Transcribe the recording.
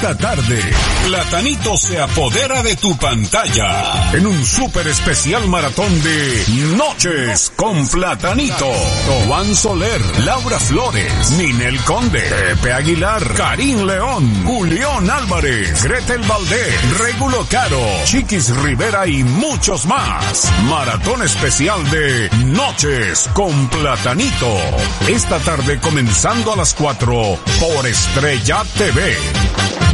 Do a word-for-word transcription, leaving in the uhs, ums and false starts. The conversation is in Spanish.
Esta tarde, Platanito se apodera de tu pantalla en un súper especial maratón de Noches con Platanito. Juan Soler, Laura Flores, Ninel Conde, Pepe Aguilar, Karim León, Julián Álvarez, Gretel Valdés, Regulo Caro, Chiquis Rivera y muchos más. Maratón especial de Noches con Platanito. Esta tarde comenzando a las cuatro por Estrella T V.